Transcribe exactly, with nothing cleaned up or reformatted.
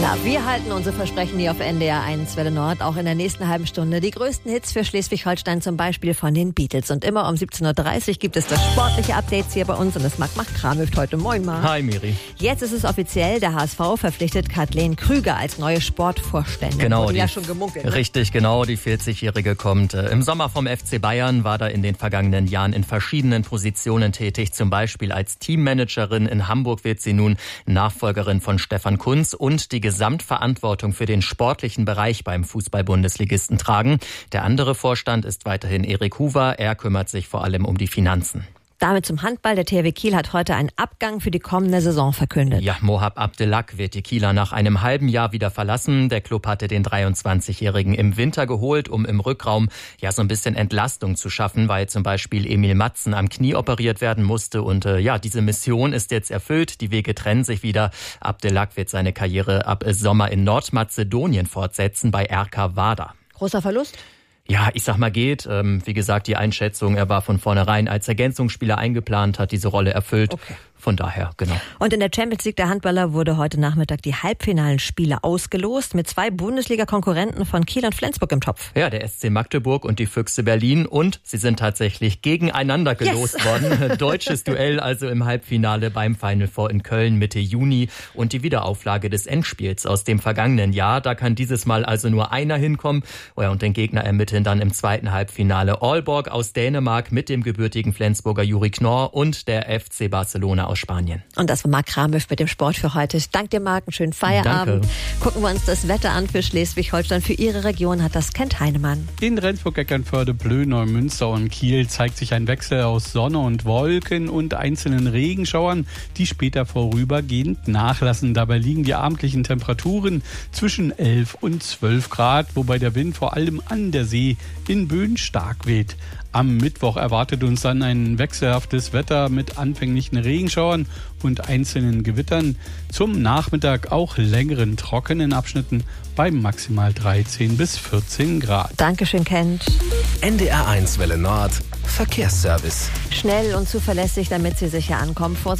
Na, wir halten unsere Versprechen hier auf N D R eins Welle Nord auch in der nächsten halben Stunde. Die größten Hits für Schleswig-Holstein zum Beispiel von den Beatles. Und immer um siebzehn Uhr dreißig gibt es das sportliche Updates hier bei uns. Und das mag Marc Kramhöft heute. Moin, Marc. Hi, Miri. Jetzt ist es offiziell, der H S V verpflichtet Kathleen Krüger als neue Sportvorständin. Genau, Wurde die, ja schon gemunkelt. Ne? Richtig, genau. Die vierzigjährige kommt äh, im Sommer vom F C Bayern, war da in den vergangenen Jahren in verschiedenen Positionen tätig. Zum Beispiel als Teammanagerin. In Hamburg wird sie nun Nachfolgerin von Stefan Kuntz und die Gesamtverantwortung für den sportlichen Bereich beim Fußball-Bundesligisten tragen. Der andere Vorstand ist weiterhin Erik Huber. Er kümmert sich vor allem um die Finanzen. Damit zum Handball. Der T H W Kiel hat heute einen Abgang für die kommende Saison verkündet. Ja, Mohab Abdelak wird die Kieler nach einem halben Jahr wieder verlassen. Der Klub hatte den dreiundzwanzigjährigen im Winter geholt, um im Rückraum ja so ein bisschen Entlastung zu schaffen, weil zum Beispiel Emil Matzen am Knie operiert werden musste. Und äh, ja, diese Mission ist jetzt erfüllt. Die Wege trennen sich wieder. Abdelak wird seine Karriere ab Sommer in Nordmazedonien fortsetzen bei R K Vardar. Großer Verlust? Ja, ich sag mal geht. Ähm, wie gesagt, die Einschätzung, er war von vornherein als Ergänzungsspieler eingeplant, hat diese Rolle erfüllt. Okay. Von daher, genau. Und in der Champions League der Handballer wurde heute Nachmittag die halbfinalen Spiele ausgelost mit zwei Bundesliga-Konkurrenten von Kiel und Flensburg im Topf. Ja, der S C Magdeburg und die Füchse Berlin. Und sie sind tatsächlich gegeneinander gelost yes. worden. Deutsches Duell also im Halbfinale beim Final Four in Köln Mitte Juni. Und die Wiederauflage des Endspiels aus dem vergangenen Jahr. Da kann dieses Mal also nur einer hinkommen. Oh ja, und den Gegner ermitteln dann im zweiten Halbfinale Aalborg aus Dänemark mit dem gebürtigen Flensburger Juri Knorr und der F C Barcelona aus Spanien. Und das war Marc Kramhöft mit dem Sport für heute. Ich danke dir, Marc. Einen schönen Feierabend. Danke. Gucken wir uns das Wetter an für Schleswig-Holstein. Für Ihre Region hat das Kent Heinemann. In Rendsburg, Eckernförde, Plön, Neumünster und Kiel zeigt sich ein Wechsel aus Sonne und Wolken und einzelnen Regenschauern, die später vorübergehend nachlassen. Dabei liegen die abendlichen Temperaturen zwischen elf und zwölf Grad, wobei der Wind vor allem an der See in Böen stark weht. Am Mittwoch erwartet uns dann ein wechselhaftes Wetter mit anfänglichen Regenschauern und einzelnen Gewittern. Zum Nachmittag auch längeren trockenen Abschnitten bei maximal dreizehn bis vierzehn Grad. Dankeschön, Kent. N D R eins Welle Nord, Verkehrsservice. Schnell und zuverlässig, damit Sie sicher ankommen. Vorsicht